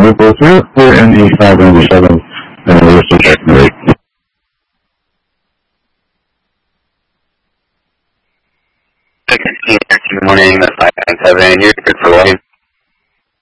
local through. We're in the 597 Worcester Jackson rate. Good morning, that's 597. You're good for line.